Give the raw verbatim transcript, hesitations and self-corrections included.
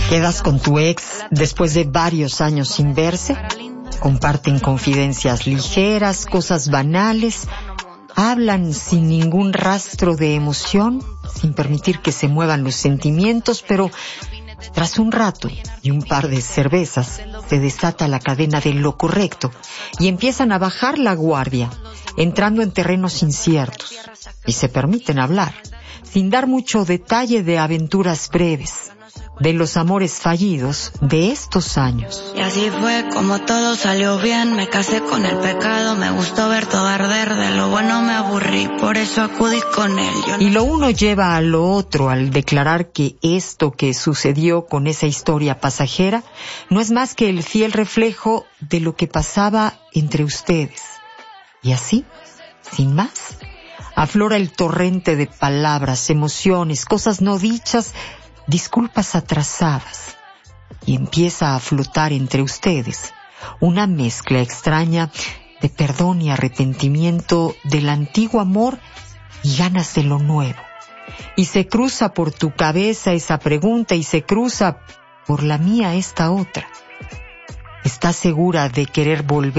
Quedas con tu ex después de varios años sin verse. Comparten confidencias ligeras, cosas banales. Hablan sin ningún rastro de emoción, sin permitir que se muevan los sentimientos, pero tras un rato y un par de cervezas se desata la cadena de lo correcto y empiezan a bajar la guardia, entrando en terrenos inciertos, y se permiten hablar, sin dar mucho detalle de aventuras breves, de los amores fallidos de estos años. Y así fue como todo salió bien, me casé con el pecado, me gustó ver todo arder, de lo bueno me aburrí, por eso acudí con él. Yo no... Y lo uno lleva a lo otro al declarar que esto que sucedió con esa historia pasajera no es más que el fiel reflejo de lo que pasaba entre ustedes. Y así, sin más, aflora el torrente de palabras, emociones, cosas no dichas, disculpas atrasadas, y empieza a flotar entre ustedes una mezcla extraña de perdón y arrepentimiento del antiguo amor y ganas de lo nuevo. Y se cruza por tu cabeza esa pregunta y se cruza por la mía esta otra. ¿Estás segura de querer volver